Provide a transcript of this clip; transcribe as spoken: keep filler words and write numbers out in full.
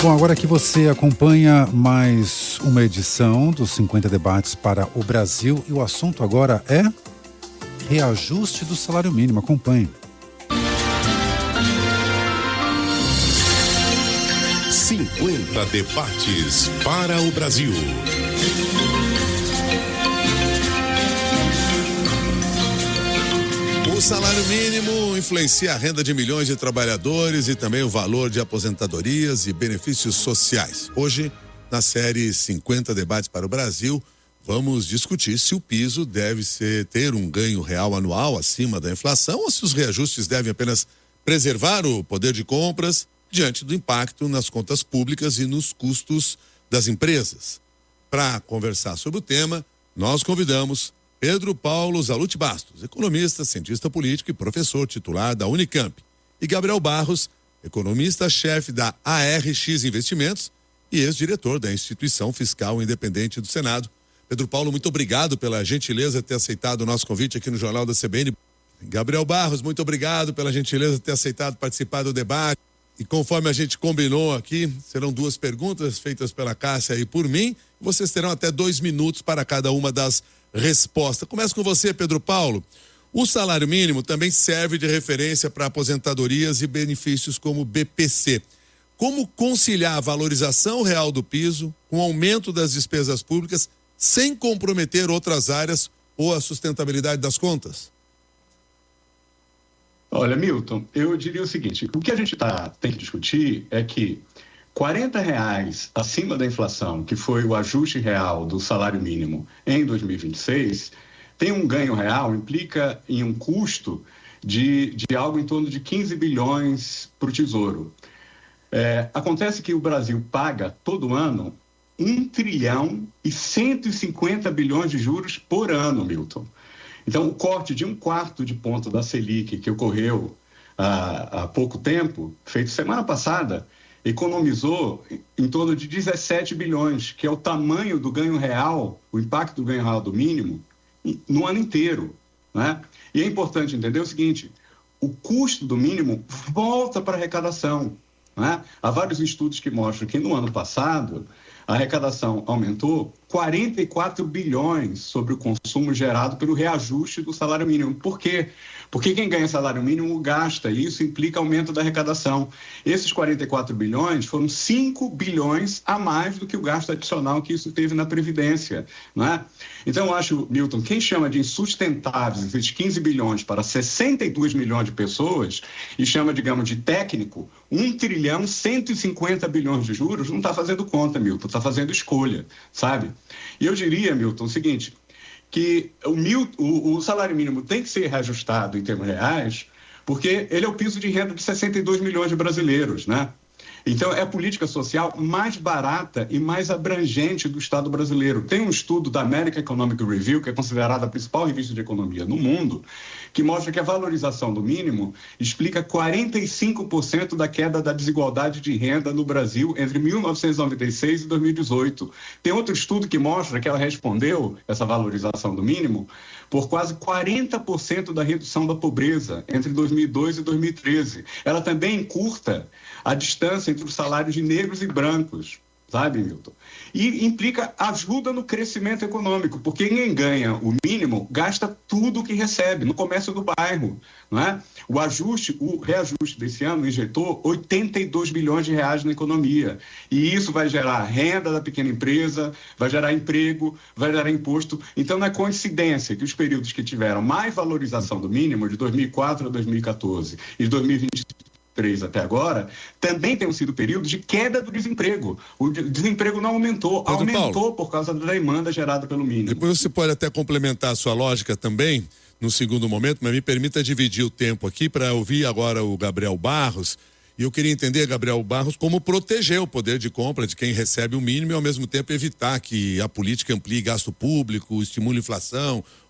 Bom, agora que você acompanha mais uma edição dos cinquenta Debates para o Brasil, e o assunto agora é reajuste do salário mínimo. Acompanhe. cinquenta Debates para o Brasil. O salário mínimo influencia a renda de milhões de trabalhadores e também o valor de aposentadorias e benefícios sociais. Hoje, na série cinquenta Debates para o Brasil, vamos discutir se o piso deve ser, ter um ganho real anual acima da inflação ou se os reajustes devem apenas preservar o poder de compras diante do impacto nas contas públicas e nos custos das empresas. Para conversar sobre o tema, nós convidamos Pedro Paulo Zalute Bastos, economista, cientista político e professor titular da Unicamp, e Gabriel Barros, economista-chefe da A R X Investimentos e ex-diretor da Instituição Fiscal Independente do Senado. Pedro Paulo, muito obrigado pela gentileza de ter aceitado o nosso convite aqui no Jornal da C B N. Gabriel Barros, muito obrigado pela gentileza de ter aceitado participar do debate. E conforme a gente combinou aqui, serão duas perguntas feitas pela Cássia e por mim. Vocês terão até dois minutos para cada uma das respostas. Começo com você, Pedro Paulo. O salário mínimo também serve de referência para aposentadorias e benefícios como B P C. Como conciliar a valorização real do piso com o aumento das despesas públicas sem comprometer outras áreas ou a sustentabilidade das contas? Olha, Milton, eu diria o seguinte, o que a gente tá, tem que discutir é que quarenta reais acima da inflação, que foi o ajuste real do salário mínimo em dois mil e vinte e seis, tem um ganho real, implica em um custo de, de algo em torno de quinze bilhões para o Tesouro. É, acontece que o Brasil paga todo ano um trilhão e cento e cinquenta bilhões de juros por ano, Milton. Então, o corte de um quarto de ponto da Selic que ocorreu há, há pouco tempo, feito semana passada, economizou em torno de dezessete bilhões, que é o tamanho do ganho real, o impacto do ganho real do mínimo, no ano inteiro, né? E é importante entender o seguinte, o custo do mínimo volta para a arrecadação, né? Há vários estudos que mostram que no ano passado a arrecadação aumentou quarenta e quatro bilhões sobre o consumo gerado pelo reajuste do salário mínimo. Por quê? Porque quem ganha salário mínimo gasta, e isso implica aumento da arrecadação. Esses quarenta e quatro bilhões foram cinco bilhões a mais do que o gasto adicional que isso teve na Previdência, não é? Então, eu acho, Milton, quem chama de insustentáveis esses quinze bilhões para sessenta e dois milhões de pessoas e chama, digamos, de técnico, um trilhão cento e cinquenta bilhões de juros, não está fazendo conta, Milton, está fazendo escolha, sabe? E eu diria, Milton, o seguinte, que o, mil, o, o salário mínimo tem que ser reajustado em termos reais, porque ele é o piso de renda de sessenta e dois milhões de brasileiros, né? Então, é a política social mais barata e mais abrangente do Estado brasileiro. Tem um estudo da American Economic Review, que é considerada a principal revista de economia no mundo, que mostra que a valorização do mínimo explica quarenta e cinco por cento da queda da desigualdade de renda no Brasil entre mil novecentos e noventa e seis e dois mil e dezoito. Tem outro estudo que mostra que ela respondeu, essa valorização do mínimo, por quase quarenta por cento da redução da pobreza entre dois mil e dois e dois mil e treze. Ela também encurta a distância entre os salários de negros e brancos, sabe, Milton? E implica ajuda no crescimento econômico, porque quem ganha o mínimo gasta tudo o que recebe no comércio do bairro, não é? O ajuste, o reajuste desse ano injetou oitenta e dois bilhões de reais na economia, e isso vai gerar renda da pequena empresa, vai gerar emprego, vai gerar imposto. Então não é coincidência que os períodos que tiveram mais valorização do mínimo, de dois mil e quatro a dois mil e quatorze e de dois mil e vinte e três até agora, também tenham sido períodos de queda do desemprego. O desemprego não aumentou, Pedro aumentou Paulo, por causa da demanda gerada pelo mínimo. Depois você pode até complementar a sua lógica também, no segundo momento, mas me permita dividir o tempo aqui para ouvir agora o Gabriel Barros. E eu queria entender, Gabriel Barros, como proteger o poder de compra de quem recebe o mínimo e, ao mesmo tempo, evitar que a política amplie gasto público, estimule a inflação